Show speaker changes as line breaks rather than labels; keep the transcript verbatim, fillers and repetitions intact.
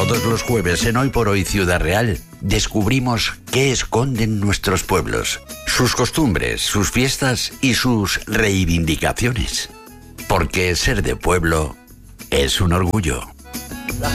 Todos los jueves en Hoy por Hoy Ciudad Real descubrimos qué esconden nuestros pueblos, sus costumbres, sus fiestas y sus reivindicaciones. Porque ser de pueblo es un orgullo.
La